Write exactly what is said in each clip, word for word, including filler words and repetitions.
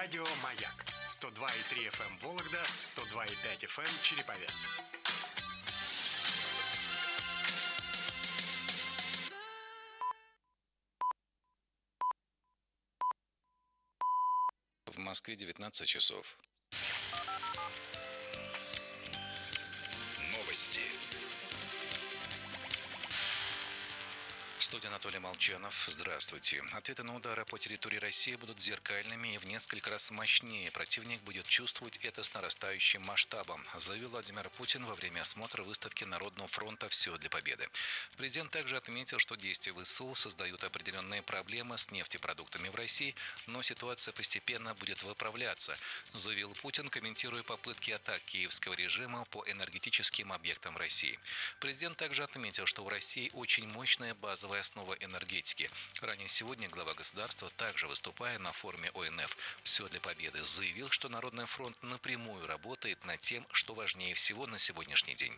Радио «Маяк» сто два и три эф эм Вологда, сто два и пять эф эм Череповец. В Москве девятнадцать часов. Новости. В студии Анатолий Молчанов. Здравствуйте. Ответы на удары по территории России будут зеркальными и в несколько раз мощнее. Противник будет чувствовать это с нарастающим масштабом, заявил Владимир Путин во время осмотра выставки Народного фронта «Все для победы». Президент также отметил, что действия ВСУ создают определенные проблемы с нефтепродуктами в России, но ситуация постепенно будет выправляться, заявил Путин, комментируя попытки атак киевского режима по энергетическим объектам в России. Президент также отметил, что у России очень мощная базовая основа энергетики. Ранее сегодня глава государства, также выступая на форуме О Н Ф «Все для победы», заявил, что Народный фронт напрямую работает над тем, что важнее всего на сегодняшний день.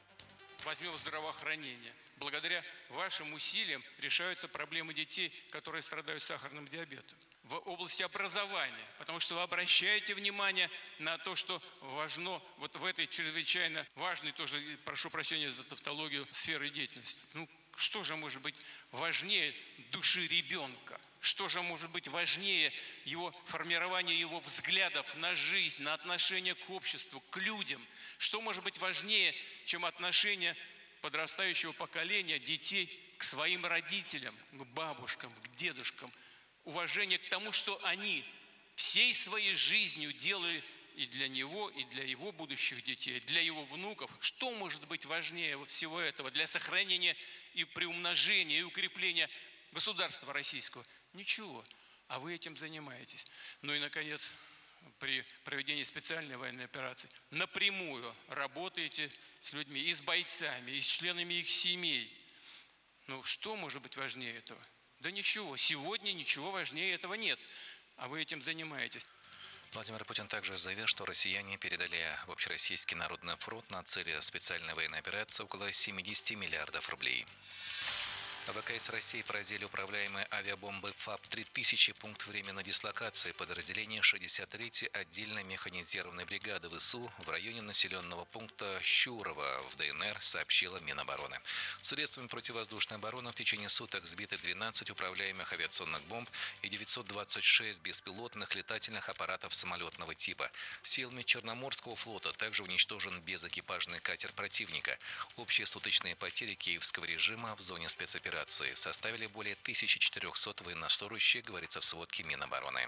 Возьмем здравоохранение. Благодаря вашим усилиям решаются проблемы детей, которые страдают сахарным диабетом. В области образования, потому что вы обращаете внимание на то, что важно вот в этой чрезвычайно важной, тоже прошу прощения за тавтологию, сферы деятельности. Ну, что же может быть важнее души ребенка? Что же может быть важнее его формирования его взглядов на жизнь, на отношение к обществу, к людям? Что может быть важнее, чем отношение подрастающего поколения детей к своим родителям, к бабушкам, к дедушкам? Уважение к тому, что они всей своей жизнью делали и для него, и для его будущих детей, для его внуков. Что может быть важнее всего этого для сохранения и приумножения, и укрепления государства российского? Ничего. А вы этим занимаетесь. Ну и, наконец, при проведении специальной военной операции напрямую работаете с людьми, и с бойцами, и с членами их семей. Ну, что может быть важнее этого? Да ничего. Сегодня ничего важнее этого нет. А вы этим занимаетесь. Владимир Путин также заявил, что россияне передали в Общероссийский народный фронт на цели специальной военной операции около семидесяти миллиардов рублей. ВКС России поразили управляемые авиабомбы ФАБ три тысячи, пункт временной дислокации подразделения шестьдесят третьей отдельной механизированной бригады ВСУ в районе населенного пункта Щурово в Д Н Р, сообщила Минобороны. Средствами противовоздушной обороны в течение суток сбиты двенадцать управляемых авиационных бомб и девятьсот двадцать шесть беспилотных летательных аппаратов самолетного типа. Силами Черноморского флота также уничтожен безэкипажный катер противника. Общие суточные потери киевского режима в зоне спецоперации составили более тысячи четырехсот военнослужащих, говорится в сводке Минобороны.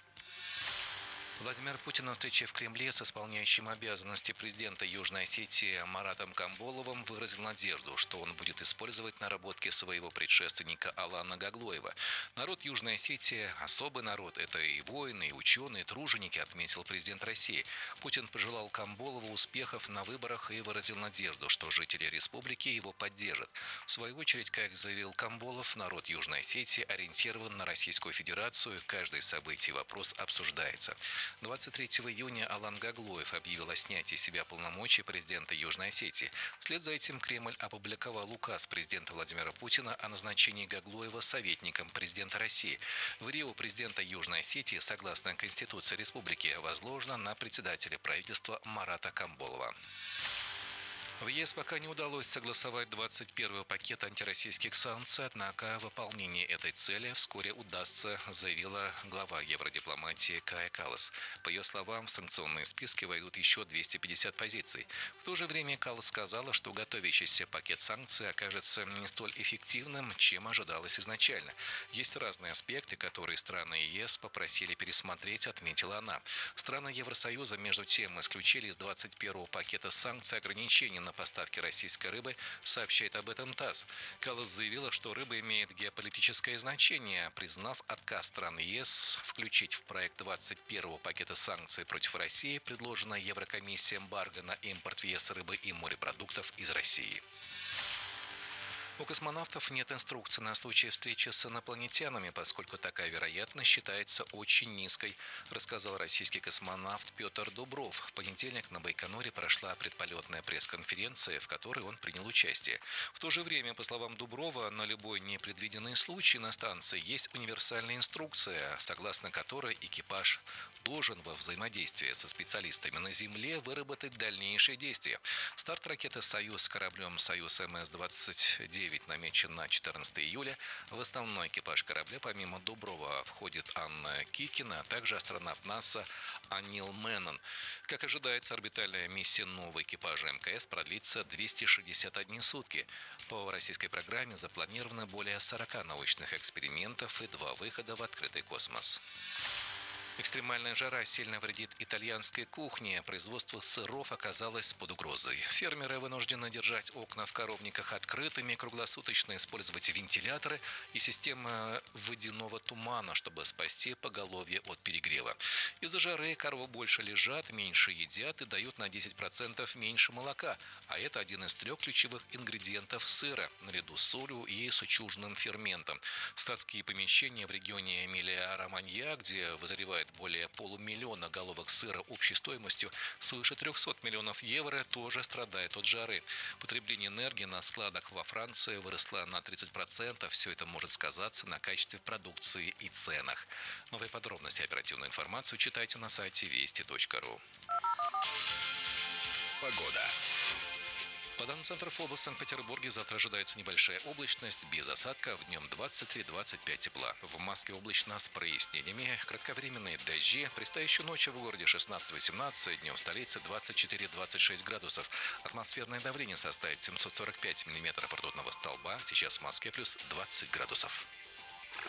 Владимир Путин на встрече в Кремле с исполняющим обязанности президента Южной Осетии Маратом Камболовым выразил надежду, что он будет использовать наработки своего предшественника Алана Гаглоева. Народ Южной Осетии – особый народ. Это и воины, и ученые, и труженики, отметил президент России. Путин пожелал Камболову успехов на выборах и выразил надежду, что жители республики его поддержат. В свою очередь, как заявил Камболов, народ Южной Осетии ориентирован на Российскую Федерацию. Каждое событие и вопрос обсуждается. двадцать третьего июня Алан Гаглоев объявил о снятии с себя полномочий президента Южной Осетии. Вслед за этим Кремль опубликовал указ президента Владимира Путина о назначении Гаглоева советником президента России. В Рио президента Южной Осетии, согласно Конституции республики, возложено на председателя правительства Марата Камболова. В Е С пока не удалось согласовать двадцать первый пакет антироссийских санкций, однако выполнение этой цели вскоре удастся, заявила глава евродипломатии Кая Каллас. По ее словам, в санкционные списки войдут еще двести пятьдесят позиций. В то же время Каллас сказала, что готовящийся пакет санкций окажется не столь эффективным, чем ожидалось изначально. Есть разные аспекты, которые страны Е С попросили пересмотреть, отметила она. Страны Евросоюза, между тем, исключили из двадцать первого пакета санкций ограничения на поставки российской рыбы, сообщает об этом ТАСС. Каллас заявила, что рыба имеет геополитическое значение, признав отказ стран Е С включить в проект двадцать первого пакета санкций против России, предложенная Еврокомиссией эмбарго на импорт в Е С рыбы и морепродуктов из России. У космонавтов нет инструкции на случай встречи с инопланетянами, поскольку такая вероятность считается очень низкой, рассказал российский космонавт Петр Дубров. В понедельник на Байконуре прошла предполетная пресс-конференция, в которой он принял участие. В то же время, по словам Дуброва, на любой непредвиденный случай на станции есть универсальная инструкция, согласно которой экипаж должен во взаимодействии со специалистами на Земле выработать дальнейшие действия. Старт ракеты «Союз» с кораблем «Союз эм эс двадцать девять» намечен на четырнадцатое июля. В основной экипаж корабля помимо Дуброва входит Анна Кикина, а также астронавт НАСА Анил Мэннон. Как ожидается, орбитальная миссия нового экипажа эм ка эс продлится двести шестьдесят одни сутки. По российской программе запланировано более сорока научных экспериментов и два выхода в открытый космос. Экстремальная жара сильно вредит итальянской кухне. Производство сыров оказалось под угрозой. Фермеры вынуждены держать окна в коровниках открытыми, круглосуточно использовать вентиляторы и системы водяного тумана, чтобы спасти поголовье от перегрева. Из-за жары коровы больше лежат, меньше едят и дают на десять процентов меньше молока. А это один из трех ключевых ингредиентов сыра, наряду с солью и сычужным ферментом. Статские помещения в регионе Эмилия-Романья, где вызревает более полумиллиона головок сыра общей стоимостью свыше трехсот миллионов евро, тоже страдает от жары. Потребление энергии на складах во Франции выросло на тридцать процентов. Все это может сказаться на качестве продукции и ценах. Новые подробности и оперативную информацию читайте на сайте вести точка ру. Погода. По данным Центра ФОБОС в Санкт-Петербурге завтра ожидается небольшая облачность, без осадков, днем двадцать три - двадцать пять тепла. В Москве облачно с прояснениями, кратковременные дожди. Предстоящую ночь в городе шестнадцать - восемнадцать, днем в столице двадцать четыре - двадцать шесть градусов. Атмосферное давление составит семьсот сорок пять миллиметров ртутного столба. Сейчас в Москве плюс двадцать градусов.